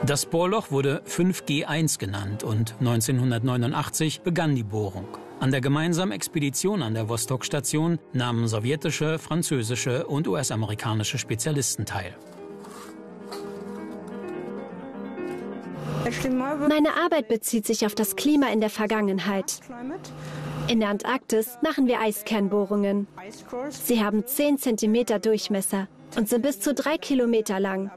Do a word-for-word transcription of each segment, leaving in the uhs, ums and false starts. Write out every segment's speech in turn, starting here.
Das Bohrloch wurde fünf G eins genannt und neunzehnhundertneunundachtzig begann die Bohrung. An der gemeinsamen Expedition an der Vostok-Station nahmen sowjetische, französische und U S-amerikanische Spezialisten teil. Meine Arbeit bezieht sich auf das Klima in der Vergangenheit. In der Antarktis machen wir Eiskernbohrungen. Sie haben zehn Zentimeter Durchmesser und sind bis zu drei Kilometer lang.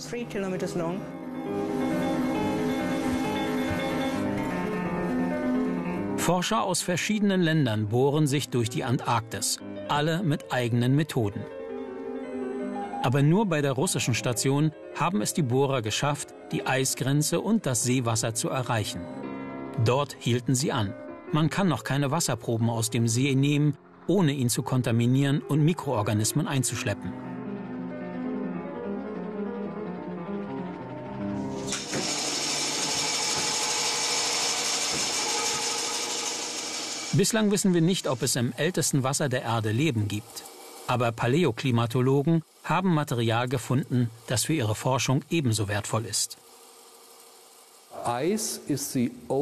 Forscher aus verschiedenen Ländern bohren sich durch die Antarktis, alle mit eigenen Methoden. Aber nur bei der russischen Station haben es die Bohrer geschafft, die Eisgrenze und das Seewasser zu erreichen. Dort hielten sie an. Man kann noch keine Wasserproben aus dem See nehmen, ohne ihn zu kontaminieren und Mikroorganismen einzuschleppen. Bislang wissen wir nicht, ob es im ältesten Wasser der Erde Leben gibt. Aber Paläoklimatologen haben Material gefunden, das für ihre Forschung ebenso wertvoll ist. Eis ist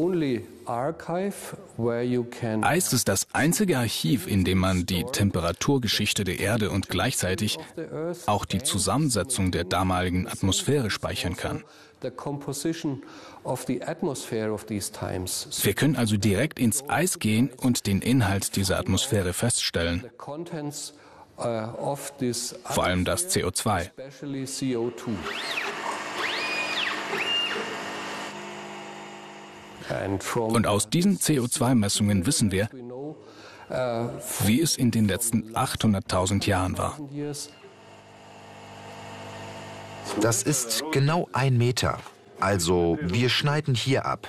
das einzige Archiv, in dem man die Temperaturgeschichte der Erde und gleichzeitig auch die Zusammensetzung der damaligen Atmosphäre speichern kann. Wir können also direkt ins Eis gehen und den Inhalt dieser Atmosphäre feststellen. Vor allem das C O zwei. Und aus diesen C O zwei Messungen wissen wir, wie es in den letzten achthunderttausend Jahren war. Das ist genau ein Meter. Also wir schneiden hier ab.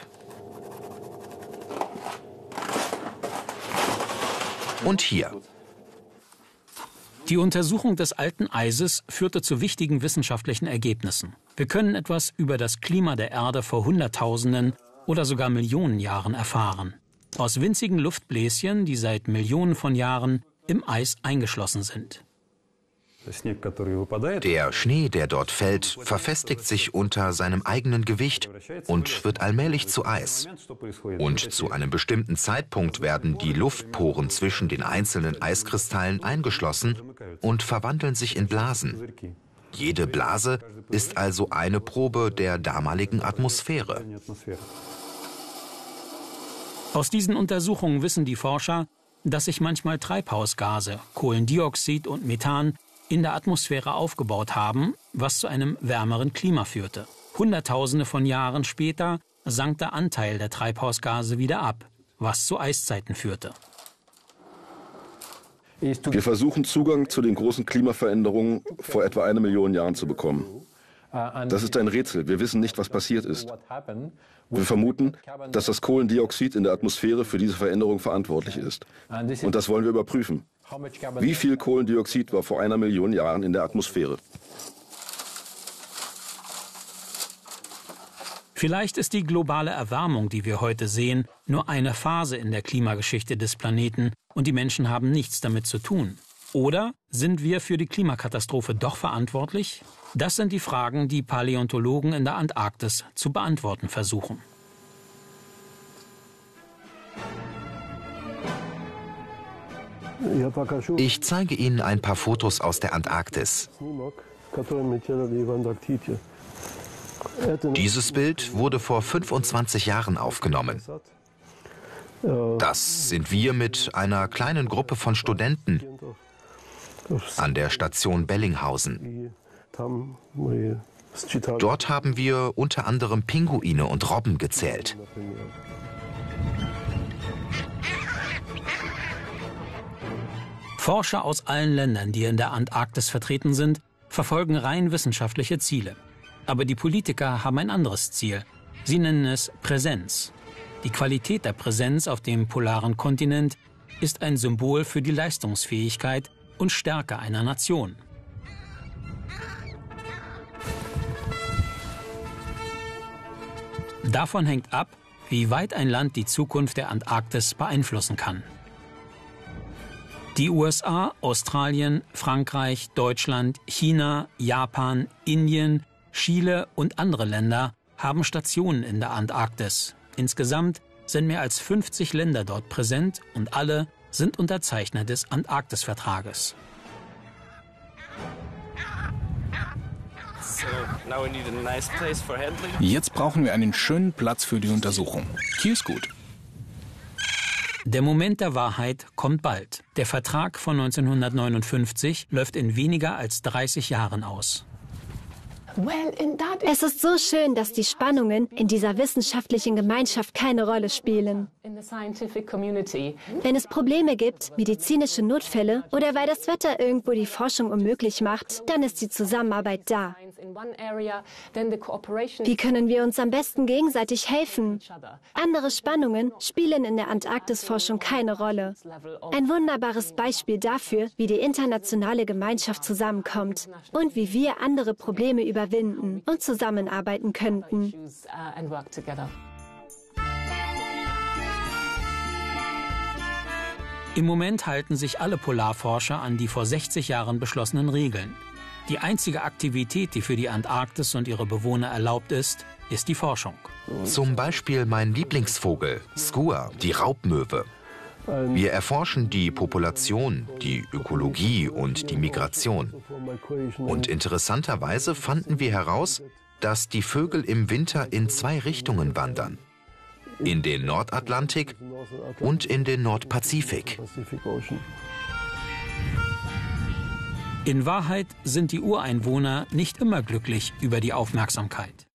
Und hier. Die Untersuchung des alten Eises führte zu wichtigen wissenschaftlichen Ergebnissen. Wir können etwas über das Klima der Erde vor Hunderttausenden oder sogar Millionen Jahren erfahren. Aus winzigen Luftbläschen, die seit Millionen von Jahren im Eis eingeschlossen sind. Der Schnee, der dort fällt, verfestigt sich unter seinem eigenen Gewicht und wird allmählich zu Eis. Und zu einem bestimmten Zeitpunkt werden die Luftporen zwischen den einzelnen Eiskristallen eingeschlossen und verwandeln sich in Blasen. Jede Blase ist also eine Probe der damaligen Atmosphäre. Aus diesen Untersuchungen wissen die Forscher, dass sich manchmal Treibhausgase, Kohlendioxid und Methan, in der Atmosphäre aufgebaut haben, was zu einem wärmeren Klima führte. Hunderttausende von Jahren später sank der Anteil der Treibhausgase wieder ab, was zu Eiszeiten führte. Wir versuchen, Zugang zu den großen Klimaveränderungen vor etwa einer Million Jahren zu bekommen. Das ist ein Rätsel. Wir wissen nicht, was passiert ist. Wir vermuten, dass das Kohlendioxid in der Atmosphäre für diese Veränderung verantwortlich ist. Und das wollen wir überprüfen. Wie viel Kohlendioxid war vor einer Million Jahren in der Atmosphäre? Vielleicht ist die globale Erwärmung, die wir heute sehen, nur eine Phase in der Klimageschichte des Planeten und die Menschen haben nichts damit zu tun. Oder sind wir für die Klimakatastrophe doch verantwortlich? Das sind die Fragen, die Paläontologen in der Antarktis zu beantworten versuchen. Ich zeige Ihnen ein paar Fotos aus der Antarktis. Dieses Bild wurde vor fünfundzwanzig Jahren aufgenommen. Das sind wir mit einer kleinen Gruppe von Studenten an der Station Bellinghausen. Dort haben wir unter anderem Pinguine und Robben gezählt. Forscher aus allen Ländern, die in der Antarktis vertreten sind, verfolgen rein wissenschaftliche Ziele. Aber die Politiker haben ein anderes Ziel. Sie nennen es Präsenz. Die Qualität der Präsenz auf dem polaren Kontinent ist ein Symbol für die Leistungsfähigkeit und Stärke einer Nation. Davon hängt ab, wie weit ein Land die Zukunft der Antarktis beeinflussen kann. Die U S A, Australien, Frankreich, Deutschland, China, Japan, Indien, Chile und andere Länder haben Stationen in der Antarktis. Insgesamt sind mehr als fünfzig Länder dort präsent und alle sind Unterzeichner des Antarktisvertrages. Jetzt brauchen wir einen schönen Platz für die Untersuchung. Hier ist gut. Der Moment der Wahrheit kommt bald. Der Vertrag von neunzehnhundertneunundfünfzig läuft in weniger als dreißig Jahren aus. Es ist so schön, dass die Spannungen in dieser wissenschaftlichen Gemeinschaft keine Rolle spielen. Wenn es Probleme gibt, medizinische Notfälle oder weil das Wetter irgendwo die Forschung unmöglich macht, dann ist die Zusammenarbeit da. Wie können wir uns am besten gegenseitig helfen? Andere Spannungen spielen in der Antarktisforschung keine Rolle. Ein wunderbares Beispiel dafür, wie die internationale Gemeinschaft zusammenkommt und wie wir andere Probleme überwinden und zusammenarbeiten könnten. Im Moment halten sich alle Polarforscher an die vor sechzig Jahren beschlossenen Regeln. Die einzige Aktivität, die für die Antarktis und ihre Bewohner erlaubt ist, ist die Forschung. Zum Beispiel mein Lieblingsvogel, Skua, die Raubmöwe. Wir erforschen die Population, die Ökologie und die Migration. Und interessanterweise fanden wir heraus, dass die Vögel im Winter in zwei Richtungen wandern. In den Nordatlantik und in den Nordpazifik. In Wahrheit sind die Ureinwohner nicht immer glücklich über die Aufmerksamkeit.